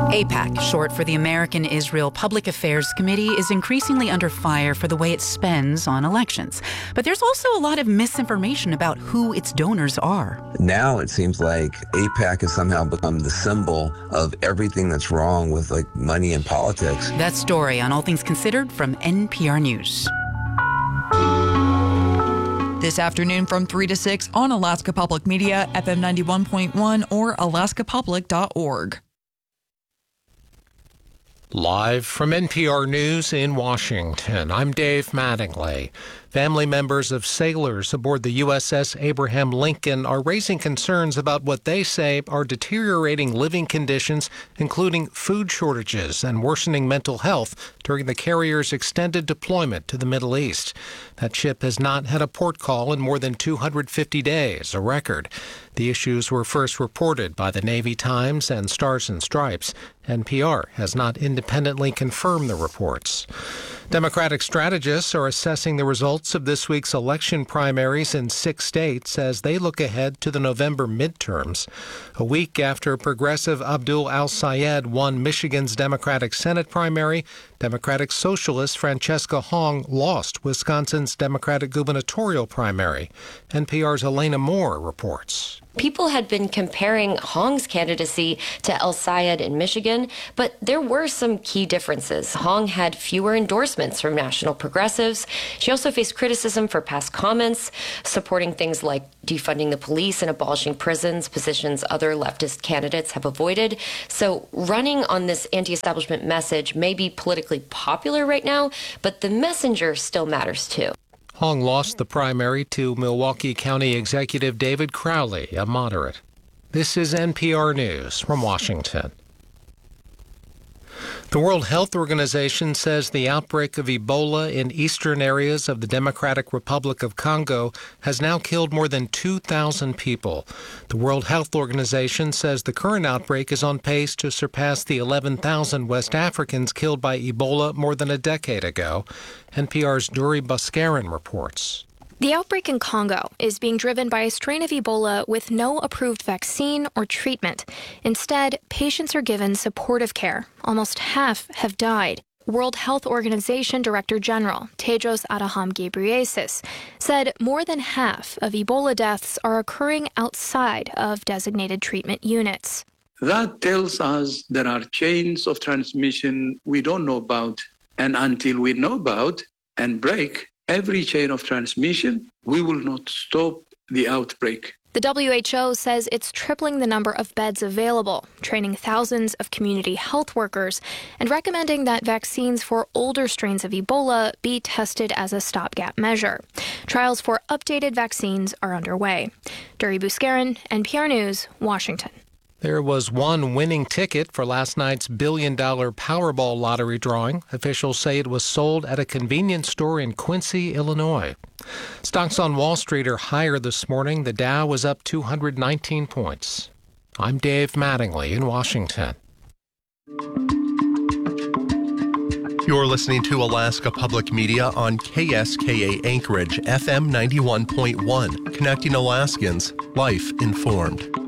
AIPAC, short for the American-Israel Public Affairs Committee, is increasingly under fire for the way it spends on elections. But there's also a lot of misinformation about who its donors are. Now it seems like AIPAC has somehow become the symbol of everything that's wrong with money and politics. That story on All Things Considered from NPR News. This afternoon from 3 to 6 on Alaska Public Media, FM 91.1 or alaskapublic.org. Live from NPR News in Washington, I'm Dave Mattingly. Family members of sailors aboard the USS Abraham Lincoln are raising concerns about what they say are deteriorating living conditions, including food shortages and worsening mental health during the carrier's extended deployment to the Middle East. That ship has not had a port call in more than 250 days, a record. The issues were first reported by the Navy Times and Stars and Stripes. NPR has not independently confirmed the reports. Democratic strategists are assessing the results of this week's election primaries in 6 states as they look ahead to the November midterms. A week after progressive Abdul al-Sayed won Michigan's Democratic Senate primary, Democratic Socialist Francesca Hong lost Wisconsin's Democratic gubernatorial primary. NPR's Elena Moore reports. People had been comparing Hong's candidacy to el-Sayed in Michigan, but there were some key differences. Hong had fewer endorsements from national progressives. She also faced criticism for past comments, supporting things like defunding the police and abolishing prisons, positions other leftist candidates have avoided. So running on this anti-establishment message may be politically popular right now, but the messenger still matters too. Hong lost the primary to Milwaukee County Executive David Crowley, a moderate. This is NPR News from Washington. The World Health Organization says the outbreak of Ebola in eastern areas of the Democratic Republic of Congo has now killed more than 2,000 people. The World Health Organization says the current outbreak is on pace to surpass the 11,000 West Africans killed by Ebola more than a decade ago. NPR's Duri Bhaskaran reports. The outbreak in Congo is being driven by a strain of Ebola with no approved vaccine or treatment. Instead, patients are given supportive care. Almost half have died. World Health Organization Director General Tedros Adhanom Ghebreyesus said more than half of Ebola deaths are occurring outside of designated treatment units. That tells us there are chains of transmission we don't know about. And until we know about and break every chain of transmission, we will not stop the outbreak. The WHO says it's tripling the number of beds available, training thousands of community health workers, and recommending that vaccines for older strains of Ebola be tested as a stopgap measure. Trials for updated vaccines are underway. Duri Bhaskaran, NPR News, Washington. There was one winning ticket for last night's billion-dollar Powerball lottery drawing. Officials say it was sold at a convenience store in Quincy, Illinois. Stocks on Wall Street are higher this morning. The Dow was up 219 points. I'm Dave Mattingly in Washington. You're listening to Alaska Public Media on KSKA Anchorage, FM 91.1, connecting Alaskans, life informed.